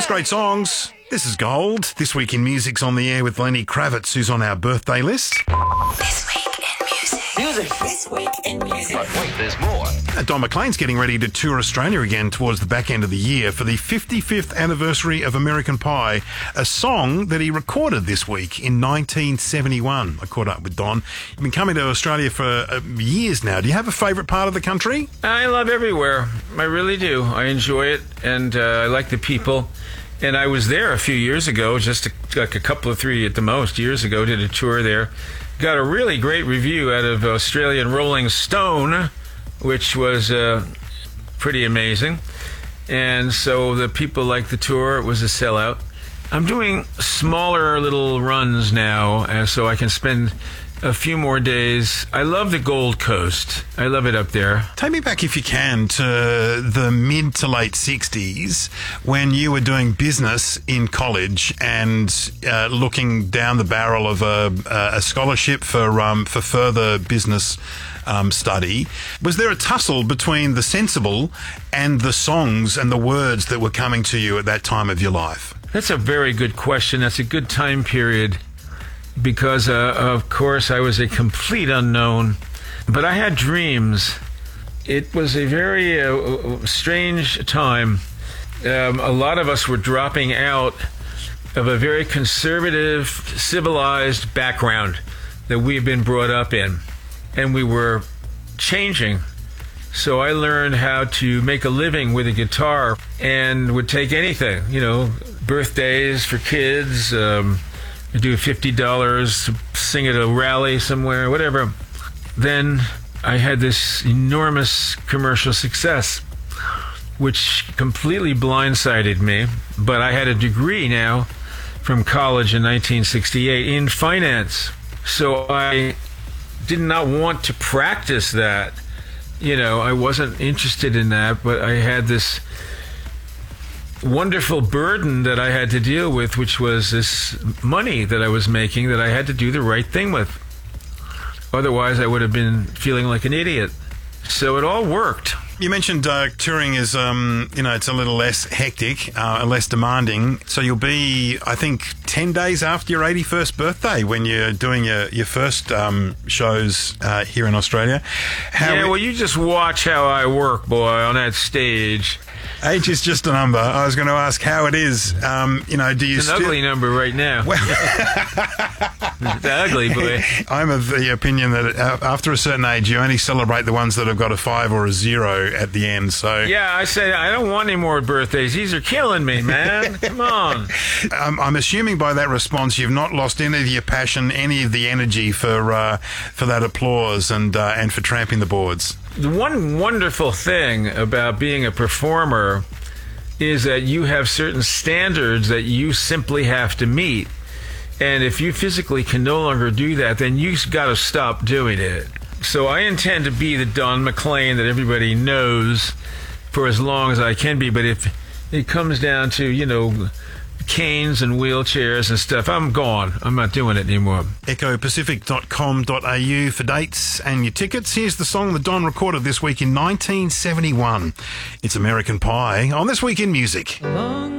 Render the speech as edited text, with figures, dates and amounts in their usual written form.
Just great songs. This is Gold. This Week in Music's on the air with Lenny Kravitz, who's on our birthday list. This Week in Music. This Week in Music. But wait, there's more. Don McLean's getting ready to tour Australia again towards the back end of the year for the 55th anniversary of American Pie, a song that he recorded this week in 1971. I caught up with Don. You've been coming to Australia for years now. Do you have a favourite part of the country? I love everywhere. I really do. I enjoy it, and I like the people. And I was there a few years ago, just like a couple of three at the most years ago, did a tour there. Got a really great review out of Australian Rolling Stone, which was pretty amazing. And so the people liked the tour. It was a sellout. I'm doing smaller little runs now, so I can spend a few more days. I love the Gold Coast. I love it up there. Take me back, if you can, to the mid to late 60s when you were doing business in college and looking down the barrel of a scholarship for further business study. Was there a tussle between the sensible and the songs and the words that were coming to you at that time of your life? That's a very good question. That's a good time period. Because, of course, I was a complete unknown. But I had dreams. It was a very strange time. A lot of us were dropping out of a very conservative, civilized background that we've been brought up in. And we were changing. So I learned how to make a living with a guitar and would take anything, birthdays for kids, do $50, sing at a rally somewhere, whatever. Then I had this enormous commercial success, which completely blindsided me. But I had a degree now from college in 1968 in finance. So I did not want to practice that. I wasn't interested in that, but I had this wonderful burden that I had to deal with, which was this money that I was making that I had to do the right thing with. Otherwise, I would have been feeling like an idiot. So it all worked. You mentioned touring is, it's a little less hectic, less demanding. So you'll be, I think, 10 days after your 81st birthday when you're doing your first shows here in Australia. Well, you just watch how I work, boy, on that stage. Age is just a number. I was going to ask how it is. Do you? It's an ugly number right now. Well, it's ugly, boy. I'm of the opinion that after a certain age, you only celebrate the ones that have got a 5 or a 0 at the end. So yeah, I say I don't want any more birthdays. These are killing me, man. Come on. I'm assuming by that response, you've not lost any of your passion, any of the energy for that applause and for tramping the boards. The one wonderful thing about being a performer is that you have certain standards that you simply have to meet. And if you physically can no longer do that, then you've got to stop doing it. So I intend to be the Don McLean that everybody knows for as long as I can be. But if it comes down to, canes and wheelchairs and stuff, I'm gone. I'm not doing it anymore. echopacific.com.au for dates and your tickets. Here's the song that Don recorded this week in 1971. It's American Pie on This Week in Music. Long